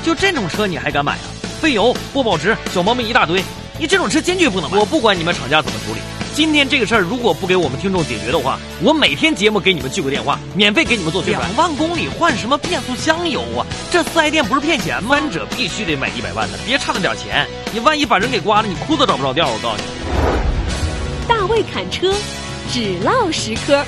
就这种车你还敢买啊？费油、不保值、小毛病一大堆，你这种车坚决不能买。我不管你们厂家怎么处理，今天这个事儿如果不给我们听众解决的话，我每天节目给你们聚个电话，免费给你们做宣传。2万公里换什么变速箱油啊？这4S店不是骗钱吗？3者必须得买100万的，别差那点钱，你万一把人给刮了，你裤子找不着调。我告诉你， 大卫侃车，只唠实科。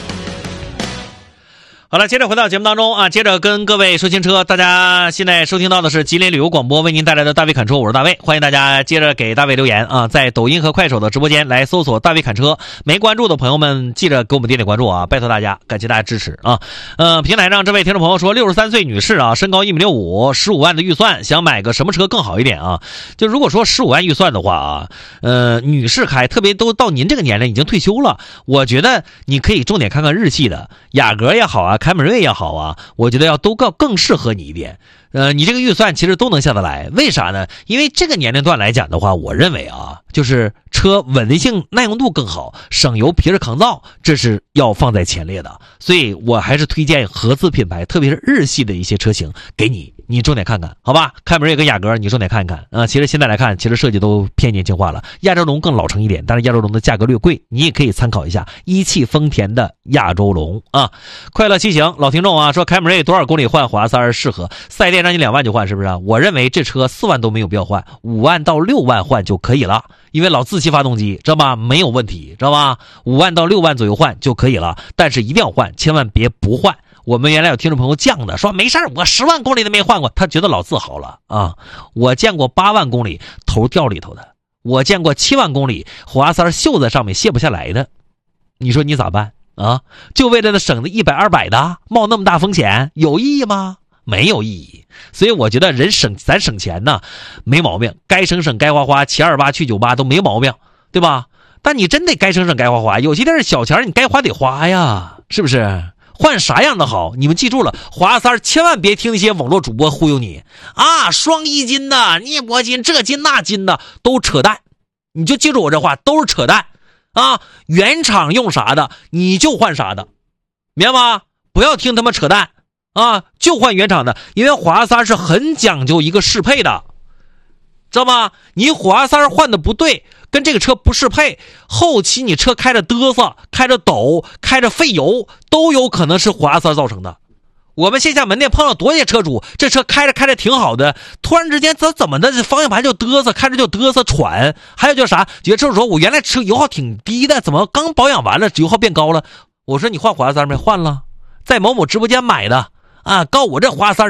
好了，接着回到节目当中啊，接着跟各位说新车，大家现在收听到的是吉林旅游广播为您带来的大卫侃车，我是大卫，欢迎大家接着给大卫留言啊，在抖音和快手的直播间来搜索大卫侃车，没关注的朋友们记着给我们点点关注啊，拜托大家，感谢大家支持啊。平台上这位听众朋友说，63岁女士啊，身高1.65米，15万的预算，想买个什么车更好一点啊？就如果说15万预算的话啊，女士开，特别都到您这个年龄已经退休了，我觉得你可以重点看看日系的，雅阁也好啊，凯美瑞也好啊，我觉得要都更适合你一点。你这个预算其实都能下得来，为啥呢？因为这个年龄段来讲的话，我认为啊，就是车稳定性、耐用度更好，省油、皮实抗造，这是要放在前列的。所以我还是推荐合资品牌，特别是日系的一些车型给你重点看看，好吧？凯美瑞跟雅阁你重点看一看啊。其实现在来看，其实设计都偏年轻化了，亚洲龙更老成一点，但是亚洲龙的价格略贵，你也可以参考一下一汽丰田的亚洲龙啊。快乐骑行老听众啊说，凯美瑞多少公里换华3适合？4S店让你2万就换，是不是啊？我认为这车4万都没有必要换，5万到6万换就可以了，因为老自吸发动机，知道吧？没有问题，知道吧？5万到6万左右换就可以了，但是一定要换，千万别不换。我们原来有听众朋友犟的说，没事我10万公里都没换过，他觉得老自豪了啊。我见过8万公里头掉里头的，我见过7万公里华3袖子上面卸不下来的，你说你咋办啊？就为了那省的100、200的，冒那么大风险，有意义吗？没有意义。所以我觉得咱省钱呢没毛病，该省该花，728去98都没毛病，对吧？但你真得该省该花，有些地儿小钱你该花得花呀，是不是？换啥样的好？你们记住了，华3千万别听那些网络主播忽悠你啊，双1金的、镍铂金、这金那金的都扯淡，你就记住我这话，都是扯淡啊！原厂用啥的你就换啥的，明白吗？不要听他们扯淡啊，就换原厂的，因为华3是很讲究一个适配的，知道吗？你华3换的不对，跟这个车不适配，后期你车开着嘚瑟、开着抖、开着费油，都有可能是华3造成的。我们线下门店碰到多些车主，这车开着挺好的，突然之间怎么的，方向盘就嘚瑟，开着就嘚瑟喘。还有就是啥，觉得车主说我原来车油耗挺低的，怎么刚保养完了油耗变高了？我说你换华3没？换了，在某某直播间买的啊，告我这华3